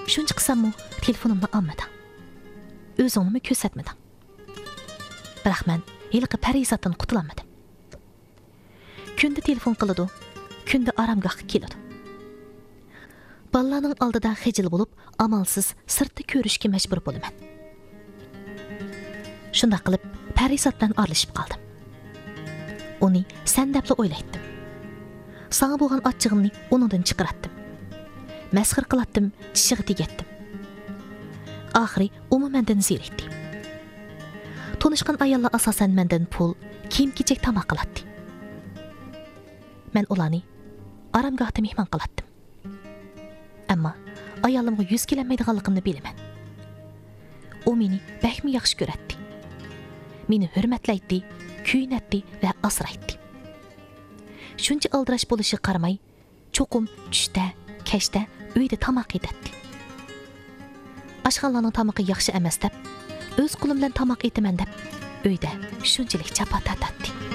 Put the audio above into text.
Shuncha qilsammi, telefonimni olmading. O'zingni ko'rsatmading. Biroq men hiliqi parizatdan qutulolmadim. Kunda telefon qiladi, kunda oromgohga keladi. Balalarning oldida xijil bo'lib, amalsiz sirtda ko'rishga majbur bo'laman. Shunda qilib parizatdan aralashib qoldim. Uni sen debla o'ylaydim. Sana bo'lgan achchig'imni uningdan chiqaratdim. Masxir qilatdim, chishiga tegatdim. Oxiri u mendan zerikdi. Tanishgan ayollar asosan mendan pul, kiyim-kechak tamoq qilatdi. Men ularni oromgohda mehmon qilatdim. Ammo ayolimga yuz kelmaydiganligimni bilaman. U meni bakmi yaxshi ko'ratdi. Meni hurmatlaydi, kuyinatdi va asraydi. Shuncha aldirash bo'lishi qaramay, cho'qim tushda, kechda uyda tamoq yeydi. Oshxonaning tamoqi yaxshi emas deb, o'z qo'lim bilan tamoq etaman deb, uyda shunchalik chapa tatdi.